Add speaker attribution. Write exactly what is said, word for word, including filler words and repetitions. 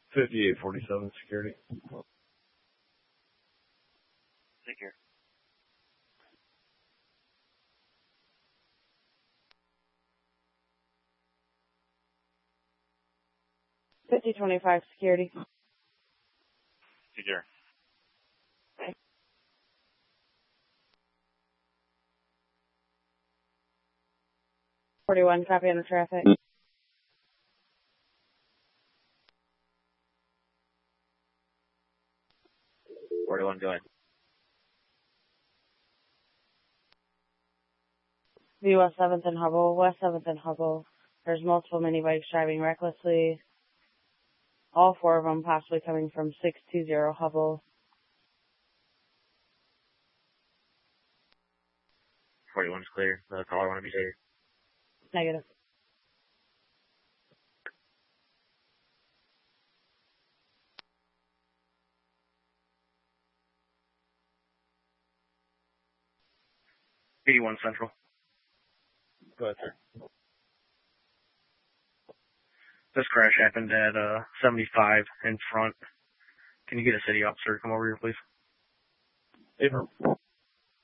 Speaker 1: fifty-eight forty-seven security.
Speaker 2: Take care.
Speaker 3: fifty twenty-five security.
Speaker 2: Take care.
Speaker 3: forty-one, copy on the traffic.
Speaker 2: forty-one, go ahead.
Speaker 3: V West seventh and Hubble. West seventh and Hubble. There's multiple mini bikes driving recklessly. All four of them possibly coming from six two zero Hubble.
Speaker 2: forty-one's clear. The caller want to be safe.
Speaker 3: Negative.
Speaker 2: eighty-one Central.
Speaker 1: Go ahead, sir.
Speaker 2: This crash happened at uh, seventy-five in front. Can you get a city officer to come over here, please?
Speaker 1: April.